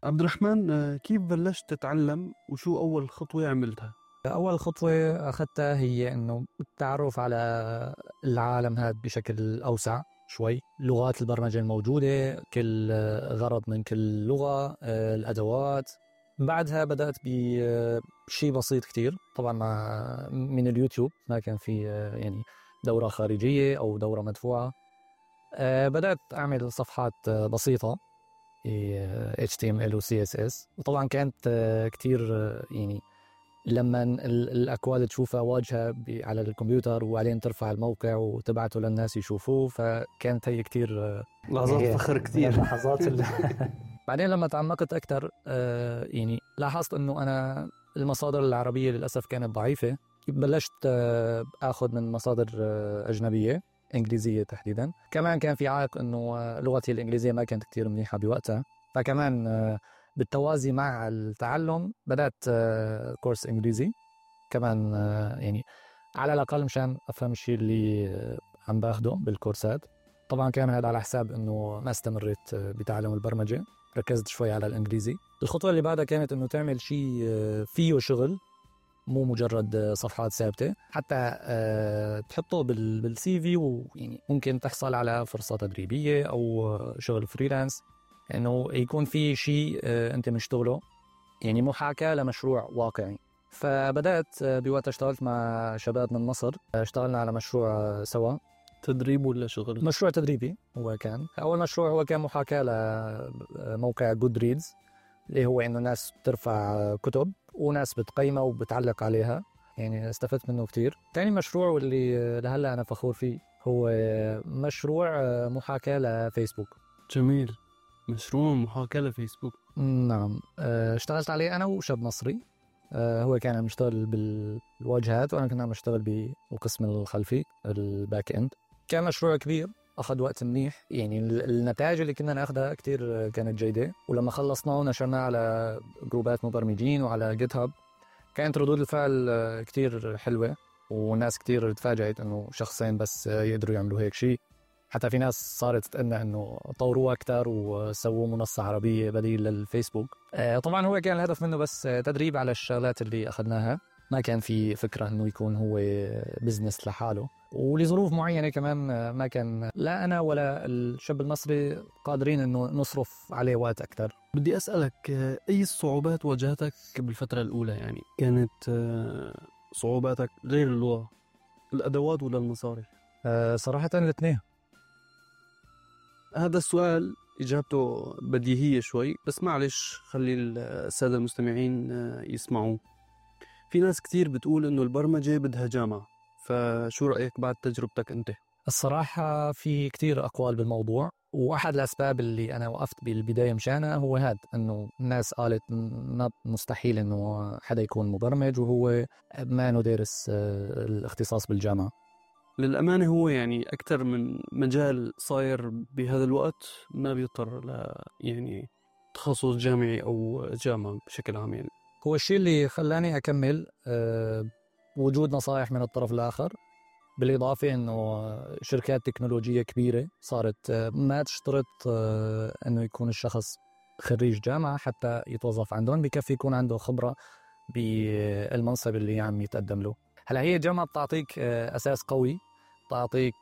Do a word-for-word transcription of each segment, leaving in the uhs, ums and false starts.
عبد الرحمن، آه، كيف بلشت تتعلم وشو أول خطوة عملتها؟ أول خطوة أخذتها هي أنه التعرف على العالم هذا بشكل أوسع شوي، لغات البرمجة الموجودة، كل غرض من كل لغة، الأدوات. بعدها بدأت بشيء بسيط كتير، طبعا مع من اليوتيوب، ما كان في يعني دورة خارجية أو دورة مدفوعة. بدأت أعمل صفحات بسيطة إتش تي إم إل و سي إس إس، وطبعا كانت كتير يعني لما الأكواد تشوفها واجهة على الكمبيوتر وبعدين ترفع الموقع وتبعته للناس يشوفوه، فكانت هي كتير لحظات فخر كتير. لحظات ال... بعدين لما تعمقت أكتر يعني لاحظت أنه أنا المصادر العربية للأسف كانت ضعيفة. بلشت أخذ من مصادر أجنبية إنجليزية تحديدا. كمان كان في عائق أنه لغتي الإنجليزية ما كانت كتير منيحة بوقتها، فكمان بالتوازي مع التعلم بدأت كورس إنجليزي كمان، يعني على الأقل مشان أفهم الشيء اللي عم باخده بالكورسات. طبعا كان هذا على حساب أنه ما استمريت بتعلم البرمجة، ركزت شوي على الإنجليزي. الخطوة اللي بعدها كانت أنه تعمل شيء فيه شغل، مو مجرد صفحات ثابتة، حتى تحطه بالسي في، ويعني ممكن تحصل على فرصة تدريبية أو شغل فريلانس، انه يكون في شيء انت مشتغله، يعني محاكاة لمشروع واقعي. فبدأت بوقت اشتغلت مع شباب من مصر، اشتغلنا على مشروع سوا. تدريب ولا شغل؟ مشروع تدريبي. هو كان أول مشروع، هو كان محاكاة لموقع جود ريدز، اللي هو إنه ناس بترفع كتب وناس بتقيمها وبتعلق عليها، يعني استفدت منه كتير. تاني مشروع واللي لهلأ أنا فخور فيه هو مشروع محاكاة لفيسبوك. جميل، مشروع محاكاة لفيسبوك. نعم، اشتغلت عليه أنا وشاب مصري. هو كان عم يشتغل بالواجهات وأنا كنا عم نشتغل بالقسم الخلفي الباك إند. كان مشروع كبير، أخذ وقت منيح، يعني النتائج اللي كنا ناخدها كتير كانت جيدة. ولما خلصناه ونشرناه على جروبات مبرمجين وعلى جيت هاب، كانت ردود الفعل كتير حلوة، وناس كتير تفاجأت إنه شخصين بس يقدروا يعملوا هيك شيء. حتى في ناس صارت تقلنا إنه طوروه أكتر وسووا منصة عربية بديل للفيسبوك. طبعا هو كان الهدف منه بس تدريب على الشغلات اللي أخذناها، ما كان في فكرة إنه يكون هو بزنس لحاله. ولظروف معينة كمان ما كان لا أنا ولا الشاب المصري قادرين إنه نصرف عليه وقت أكتر. بدي أسألك، أي الصعوبات واجهتك بالفترة الأولى؟ يعني كانت صعوباتك غير اللغة، الأدوات ولا المصاري؟ أه صراحة الاثنين. هذا السؤال إجابته بديهية شوي، بس معلش خلي السادة المستمعين يسمعوا. في ناس كتير بتقول إنه البرمجة بدها جامعة، فشو رأيك بعد تجربتك أنت؟ الصراحة في كتير أقوال بالموضوع، وأحد الأسباب اللي أنا وقفت بالبداية مشانها هو هذا، إنه الناس قالت مستحيل إنه حدا يكون مبرمج وهو ما إنه دارس الاختصاص بالجامعة. للأمانة هو يعني أكتر من مجال صاير بهذا الوقت ما بيضطر ل يعني تخصص جامعي أو جامعة بشكل عام. يعني هو الشيء اللي خلاني أكمل أه وجود نصائح من الطرف الآخر، بالإضافة أنه شركات تكنولوجية كبيرة صارت ما تشترط أنه يكون الشخص خريج جامعة حتى يتوظف عندهم، بكفي يكون عنده خبرة بالمنصب اللي عم يتقدم له. هلا هي الجامعة بتعطيك أساس قوي، تعطيك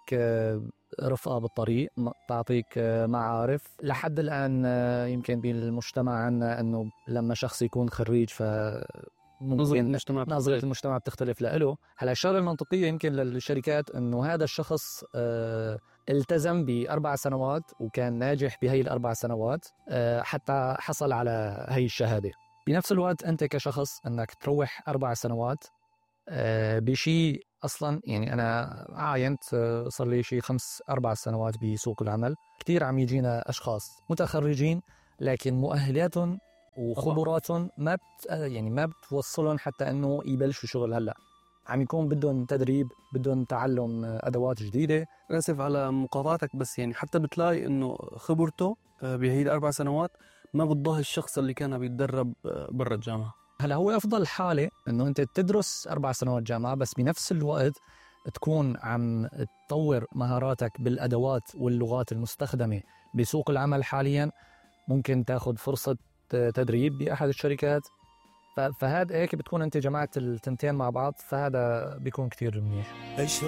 رفقة بالطريق، تعطيك معارف. لحد الآن يمكن بالمجتمع عنا أنه لما شخص يكون خريج ف نظرة المجتمع نظرة المجتمع بتختلف له. هلا الشغلة المنطقية يمكن للشركات إنه هذا الشخص اه التزم بأربع سنوات وكان ناجح بهاي الأربع سنوات اه حتى حصل على هاي الشهادة. بنفس الوقت أنت كشخص أنك تروح أربع سنوات اه بشيء أصلا، يعني أنا عاينت اه صار لي شيء خمس أربع سنوات بسوق العمل، كتير عم يجينا أشخاص متخرجين لكن مؤهلاتهم وخبراتهم ما بت يعني ما بتوصلهم حتى انه يبلشوا شغل. هلا عم يكون بدهم تدريب، بدهم تعلم ادوات جديده. اسف على مقاطعتك، بس يعني حتى بتلاقي انه خبرته بهي الاربع سنوات ما بتضاهي الشخص اللي كان بيتدرب برا الجامعه. هلا هو افضل حاله انه انت تدرس اربع سنوات جامعه، بس بنفس الوقت تكون عم تطور مهاراتك بالادوات واللغات المستخدمه بسوق العمل حاليا. ممكن تاخذ فرصه تدريب بأحد الشركات. فهذا هيك بتكون أنت جمعت التنتين مع بعض، فهذا بيكون كتير منيح. اشرب